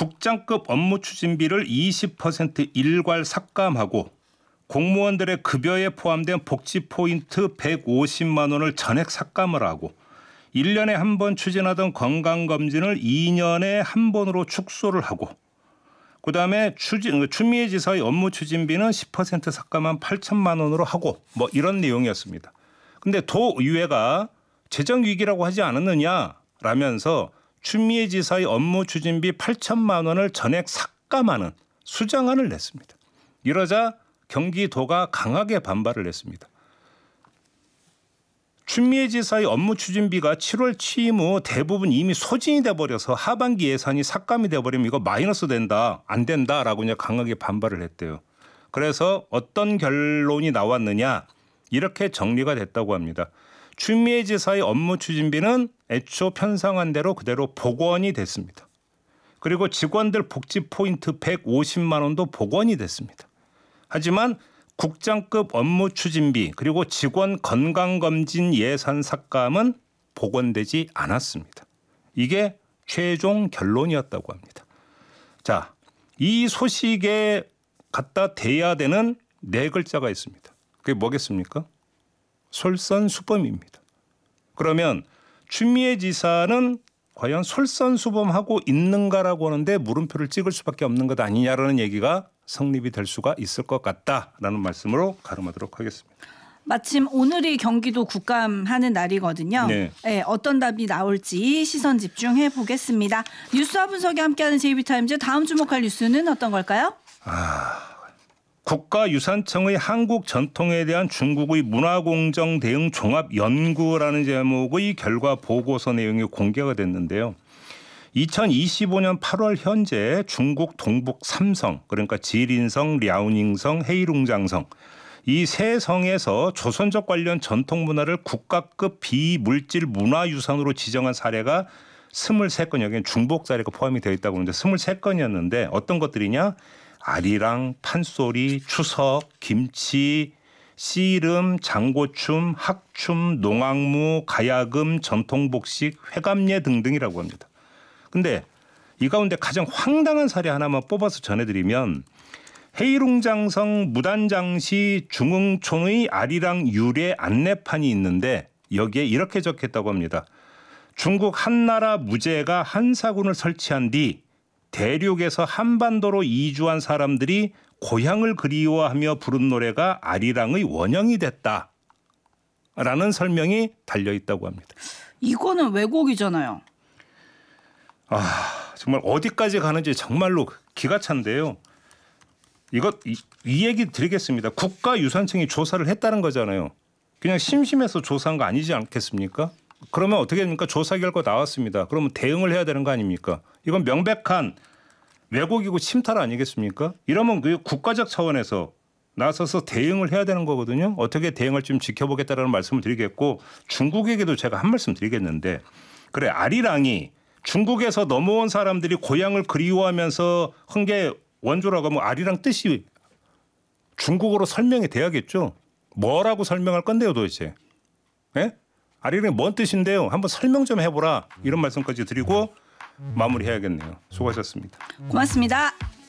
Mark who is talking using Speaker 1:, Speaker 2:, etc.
Speaker 1: 국장급 업무 추진비를 20% 일괄 삭감하고 공무원들의 급여에 포함된 복지 포인트 150만 원을 전액 삭감을 하고 1년에 한 번 추진하던 건강검진을 2년에 한 번으로 축소를 하고 그다음에 추미애 지사의 업무 추진비는 10% 삭감한 8천만 원으로 하고 뭐 이런 내용이었습니다. 그런데 도의회가 재정 위기라고 하지 않았느냐라면서 추미애 지사의 업무 추진비 8천만 원을 전액 삭감하는 수정안을 냈습니다. 이러자 경기도가 강하게 반발을 했습니다. 추미애 지사의 업무 추진비가 7월 취임 후 대부분 이미 소진이 돼버려서 하반기 예산이 삭감이 돼버리면 이거 마이너스 된다, 안 된다라고 이제 강하게 반발을 했대요. 그래서 어떤 결론이 나왔느냐 이렇게 정리가 됐다고 합니다. 추미애 지사의 업무 추진비는 애초 편성한 대로 그대로 복원이 됐습니다. 그리고 직원들 복지 포인트 150만 원도 복원이 됐습니다. 하지만 국장급 업무 추진비 그리고 직원 건강검진 예산 삭감은 복원되지 않았습니다. 이게 최종 결론이었다고 합니다. 자, 이 소식에 갖다 대야 되는 네 글자가 있습니다. 그게 뭐겠습니까? 솔선수범입니다. 그러면 추미애 지사는 과연 솔선수범하고 있는가라고 하는데 물음표를 찍을 수밖에 없는 것 아니냐라는 얘기가 성립이 될 수가 있을 것 같다라는 말씀으로 가름하도록 하겠습니다.
Speaker 2: 마침 오늘이 경기도 국감하는 날이거든요.
Speaker 1: 네.
Speaker 2: 네, 어떤 답이 나올지 시선 집중해 보겠습니다. 뉴스와 분석이 함께하는 JB타임즈 다음 주목할 뉴스는 어떤 걸까요?
Speaker 1: 국가유산청의 한국 전통에 대한 중국의 문화공정 대응 종합연구라는 제목의 결과 보고서 내용이 공개가 됐는데요. 2025년 8월 현재 중국 동북 3성 그러니까 지린성, 랴오닝성, 헤이룽장성 이 세 성에서 조선족 관련 전통 문화를 국가급 비물질 문화유산으로 지정한 사례가 23건 여기는 중복 사례가 포함이 되어 있다고 하는데 23건이었는데 어떤 것들이냐? 아리랑, 판소리, 추석, 김치, 씨름, 장고춤, 학춤, 농악무, 가야금, 전통복식, 회감례 등등이라고 합니다. 근데 이 가운데 가장 황당한 사례 하나만 뽑아서 전해드리면 헤이룽장성 무단장시 중흥촌의 아리랑 유래 안내판이 있는데 여기에 이렇게 적혔다고 합니다. 중국 한나라 무제가 한사군을 설치한 뒤 대륙에서 한반도로 이주한 사람들이 고향을 그리워하며 부른 노래가 아리랑의 원형이 됐다라는 설명이 달려있다고 합니다.
Speaker 2: 이거는 왜곡이잖아요.
Speaker 1: 정말 어디까지 가는지 정말로 기가 찬데요. 이 얘기 드리겠습니다. 국가유산청이 조사를 했다는 거잖아요. 그냥 심심해서 조사한 거 아니지 않겠습니까? 그러면 어떻게 됩니까? 조사 결과 나왔습니다. 그러면 대응을 해야 되는 거 아닙니까? 이건 명백한 왜곡이고 침탈 아니겠습니까? 이러면 그 국가적 차원에서 나서서 대응을 해야 되는 거거든요. 어떻게 대응을 좀 지켜보겠다라는 말씀을 드리겠고 중국에게도 제가 한 말씀 드리겠는데 그래 아리랑이 중국에서 넘어온 사람들이 고향을 그리워하면서 한 게 원조라고 하면 아리랑 뜻이 중국어로 설명이 돼야겠죠. 뭐라고 설명할 건데요 도대체. 예? 아리랑이 뭔 뜻인데요. 한번 설명 좀 해보라. 이런 말씀까지 드리고 마무리해야겠네요. 수고하셨습니다.
Speaker 2: 고맙습니다.